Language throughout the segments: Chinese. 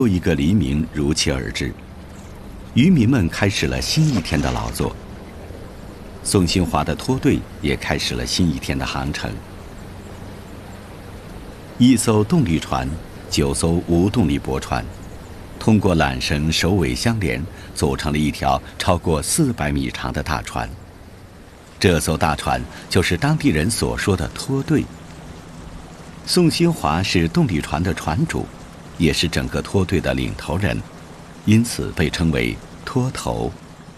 又一个黎明如期而至，渔民们开始了新一天的劳作。宋新华的拖队也开始了新一天的航程。1艘动力船，9艘无动力驳船，通过缆绳首尾相连，组成了一条超过400米长的大船。这艘大船就是当地人所说的拖队。宋新华是动力船的船主，也是整个拖队的领头人，因此被称为拖头。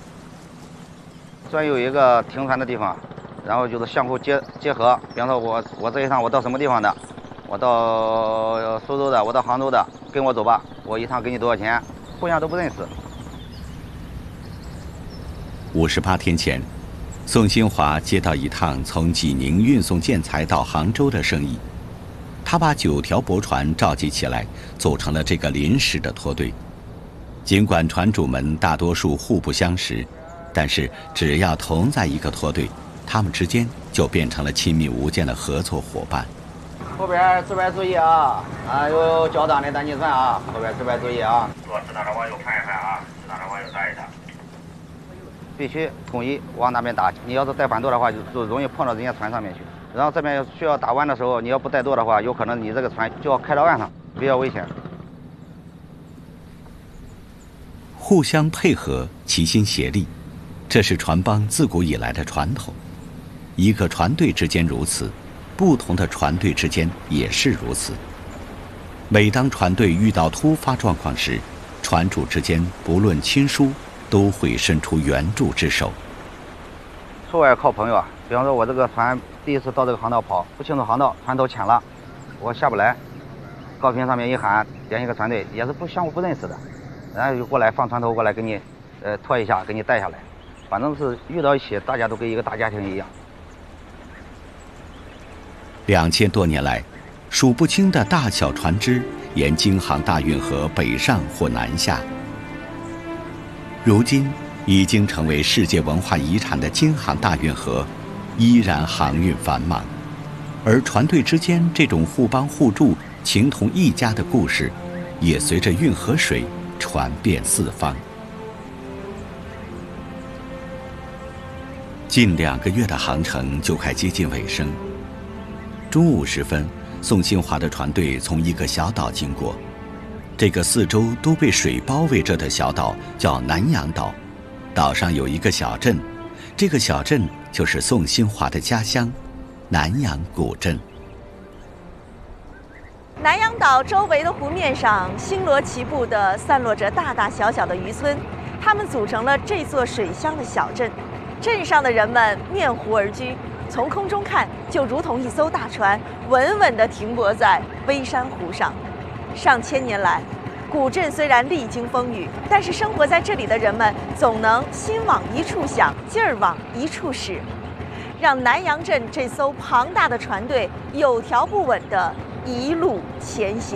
专有一个停船的地方，然后就是相互结合。比方说我这一趟我到什么地方的，我到苏州的，我到杭州的，跟我走吧，我一趟给你多少钱，互相都不认识。 58天前，宋新华接到一趟从济宁运送建材到杭州的生意，他把9条驳船召集起来，组成了这个临时的拖队。尽管船主们大多数互不相识，但是只要同在一个拖队，他们之间就变成了亲密无间的合作伙伴。 后边这边注意啊！有脚挡的单击船啊！后边这边注意啊！ 适当的往右看一看啊，适当的往右带一带。 必须统一往那边打。你要是带反舵的话，就容易碰到人家船上面去。然后这边需要打弯的时候，你要不带舵的话，有可能你这个船就要开到岸上，比较危险。 互相配合，齐心协力，这是船帮自古以来的传统。一个船队之间如此，不同的船队之间也是如此。每当船队遇到突发状况时，船主之间不论亲疏，都会伸出援助之手。 出外靠朋友啊！比方说，我这个船第一次到这个航道跑，不清楚航道，船头浅了，我下不来，高频上面一喊，联系个船队，也是相互不认识的，然后就过来放船头过来给你，拖一下，给你带下来，反正是遇到一起，大家都跟一个大家庭一样。 2000多年来，数不清的大小船只沿京杭大运河北上或南下。如今已经成为世界文化遗产的京杭大运河，依然航运繁忙，而船队之间这种互帮互助、情同一家的故事，也随着运河水传遍四方。近2个月的航程就快接近尾声。中午时分，宋新华的船队从一个小岛经过，这个四周都被水包围着的小岛叫南洋岛，岛上有一个小镇，这个小镇就是宋新华的家乡南洋古镇。 南洋岛周围的湖面上星罗棋布地散落着大大小小的渔村，它们组成了这座水乡的小镇。镇上的人们面湖而居，从空中看就如同一艘大船稳稳地停泊在微山湖上。上千年来，古镇虽然历经风雨，但是生活在这里的人们总能心往一处想，劲儿往一处使，让南洋镇这艘庞大的船队有条不紊地一路前行。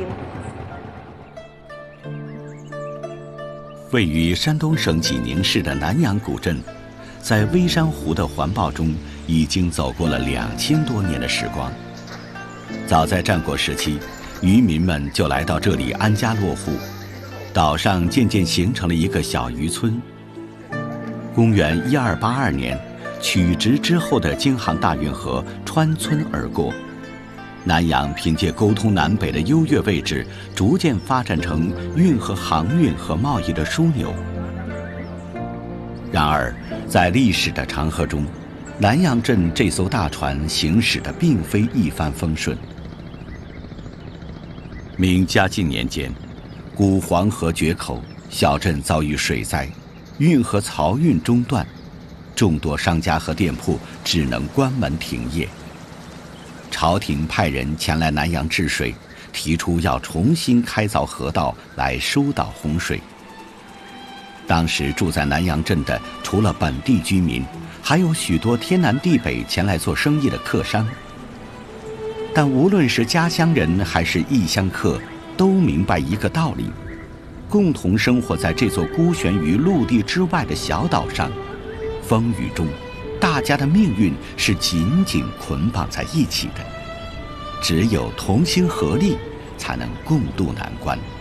位于山东省济宁市的南洋古镇，在微山湖的环抱中，已经走过了2000多年的时光。早在战国时期，渔民们就来到这里安家落户，岛上渐渐形成了一个小渔村。公元1282年，曲直之后的京杭大运河穿村而过，南洋凭借沟通南北的优越位置，逐渐发展成运河航运和贸易的枢纽。然而，在历史的长河中，南洋镇这艘大船行驶的并非一帆风顺。明嘉靖年间，古黄河决口，小镇遭遇水灾，运河漕运中断，众多商家和店铺只能关门停业。朝廷派人前来南洋治水，提出要重新开凿河道来疏导洪水。当时住在南洋镇的，除了本地居民，还有许多天南地北前来做生意的客商。但无论是家乡人还是异乡客，都明白一个道理：共同生活在这座孤悬于陆地之外的小岛上，风雨中，大家的命运是紧紧捆绑在一起的。只有同心合力，才能共度难关。